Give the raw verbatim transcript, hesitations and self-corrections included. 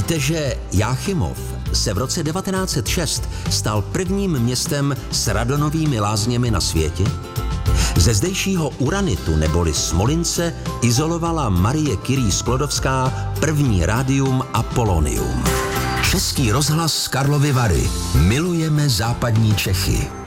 Víte, že Jáchymov se v roce devatenáct set šest stal prvním městem s radonovými lázněmi na světě? Ze zdejšího uranitu neboli smolince izolovala Marie Curie Sklodovská první rádium a polonium. Český rozhlas Karlovy Vary. Milujeme západní Čechy.